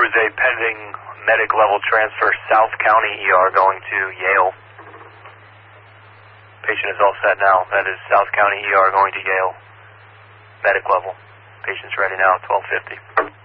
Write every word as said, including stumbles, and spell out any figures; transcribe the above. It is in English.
There is a pending medic level transfer, South County E R going to Yale. Patient is all set now. That is South County E R going to Yale. Medic level. Patient's ready now, twelve fifty.